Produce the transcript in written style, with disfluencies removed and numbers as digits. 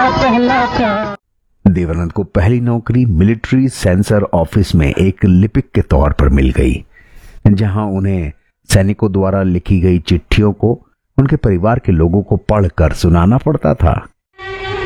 पहला प्यार। देवानंद को पहली नौकरी मिलिट्री सेंसर ऑफिस में एक लिपिक के तौर पर मिल गई, जहां उन्हें सैनिकों द्वारा लिखी गई चिट्ठियों को उनके परिवार के लोगों को पढ़कर सुनाना पड़ता था।